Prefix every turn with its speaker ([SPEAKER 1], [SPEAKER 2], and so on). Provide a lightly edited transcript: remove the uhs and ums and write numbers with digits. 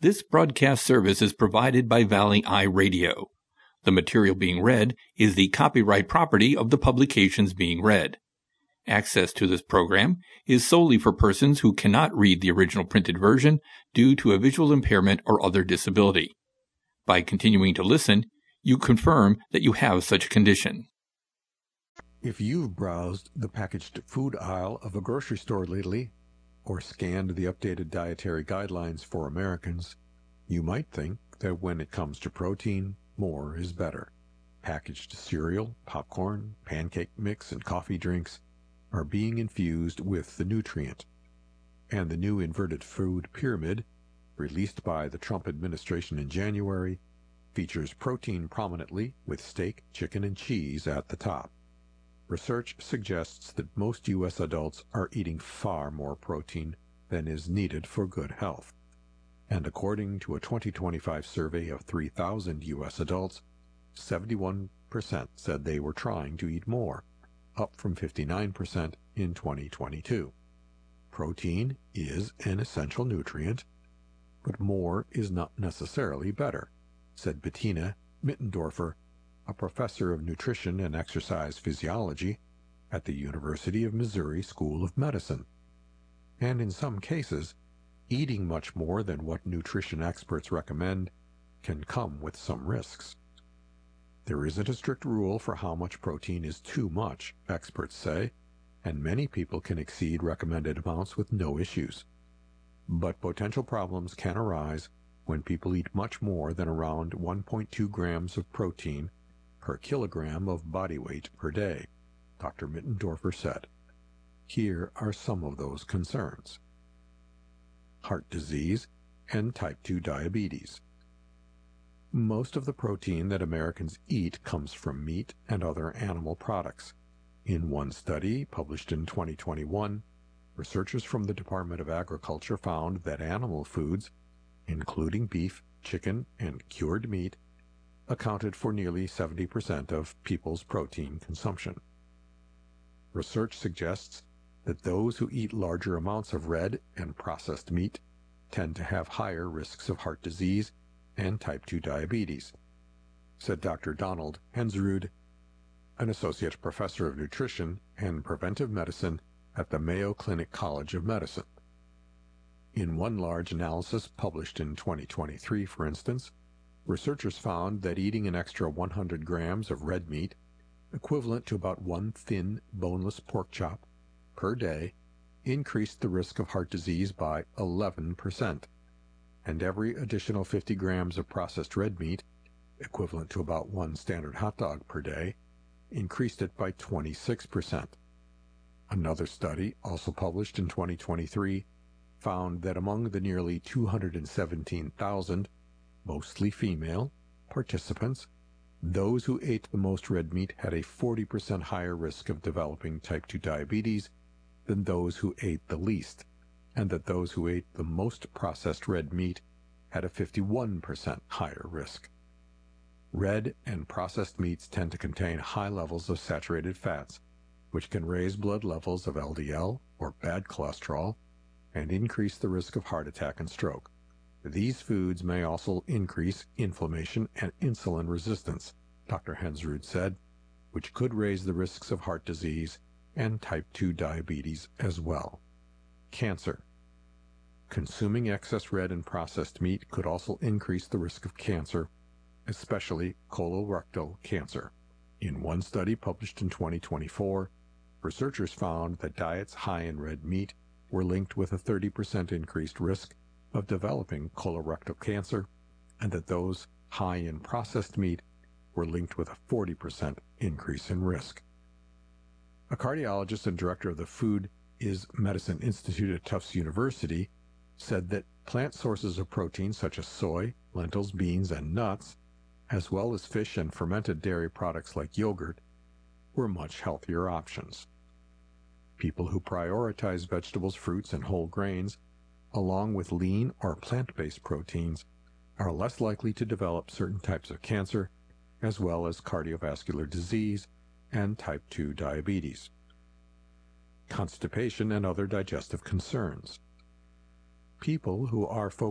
[SPEAKER 1] This broadcast service is provided by Valley Eye Radio. The material being read is the copyright property of the publications being read. Access to this program is solely for persons who cannot read the original printed version due to a visual impairment or other disability. By continuing to listen, you confirm that you have such a condition.
[SPEAKER 2] If you've browsed the packaged food aisle of a grocery store lately, or scanned the updated dietary guidelines for Americans, you might think that when it comes to protein, more is better. Packaged cereal, popcorn, pancake mix, and coffee drinks are being infused with the nutrient. And the new inverted food pyramid, released by the Trump administration in January, features protein prominently with steak, chicken, and cheese at the top. Research suggests that most U.S. adults are eating far more protein than is needed for good health. And according to a 2025 survey of 3,000 U.S. adults, 71% said they were trying to eat more, up from 59% in 2022. Protein is an essential nutrient, but more is not necessarily better, said Bettina Mittendorfer, a professor of nutrition and exercise physiology at the University of Missouri School of Medicine. And in some cases, eating much more than what nutrition experts recommend can come with some risks. There isn't a strict rule for how much protein is too much, experts say, and many people can exceed recommended amounts with no issues. But potential problems can arise when people eat much more than around 1.2 grams of protein per kilogram of body weight per day, Dr. Mittendorfer said. Here are some of those concerns. Heart disease and type 2 diabetes. Most of the protein that Americans eat comes from meat and other animal products. In one study published in 2021, researchers from the Department of Agriculture found that animal foods, including beef, chicken, and cured meat, accounted for nearly 70% of people's protein consumption. Research suggests that those who eat larger amounts of red and processed meat tend to have higher risks of heart disease and type 2 diabetes, said Dr. Donald Hensrud, an associate professor of nutrition and preventive medicine at the Mayo Clinic College of Medicine. In one large analysis published in 2023, for instance, researchers found that eating an extra 100 grams of red meat, equivalent to about one thin, boneless pork chop, per day, increased the risk of heart disease by 11%, and every additional 50 grams of processed red meat, equivalent to about one standard hot dog per day, increased it by 26%. Another study, also published in 2023, found that among the nearly 217,000 mostly female, participants, those who ate the most red meat had a 40% higher risk of developing type 2 diabetes than those who ate the least, and that those who ate the most processed red meat had a 51% higher risk. Red and processed meats tend to contain high levels of saturated fats, which can raise blood levels of LDL, or bad cholesterol, and increase the risk of heart attack and stroke. These foods may also increase inflammation and insulin resistance, Dr. Hensrud said, which could raise the risks of heart disease and type 2 diabetes as well. Cancer. Consuming excess red and processed meat could also increase the risk of cancer, especially colorectal cancer. In one study published in 2024, researchers found that diets high in red meat were linked with a 30% increased risk of developing colorectal cancer, and that those high in processed meat were linked with a 40% increase in risk. A cardiologist and director of the Food is Medicine Institute at Tufts University said that plant sources of protein such as soy, lentils, beans, and nuts, as well as fish and fermented dairy products like yogurt, were much healthier options. People who prioritize vegetables, fruits, and whole grains, along with lean or plant-based proteins, are less likely to develop certain types of cancer, as well as cardiovascular disease and type 2 diabetes. Constipation and other digestive concerns. People who are focused